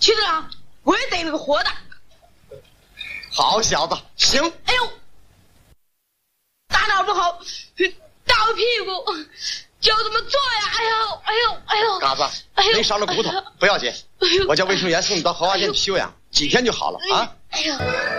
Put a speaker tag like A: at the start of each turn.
A: 去得了，我也逮了个活的。
B: 好小子，行。
A: 哎呦，大脑不好，打我屁股，就这么做呀！哎呦，哎呦，哎呦，
B: 嘎子，没伤着骨头不要紧，我叫卫生员送你到豪华店去休养，几天就好了啊。
A: 哎呦。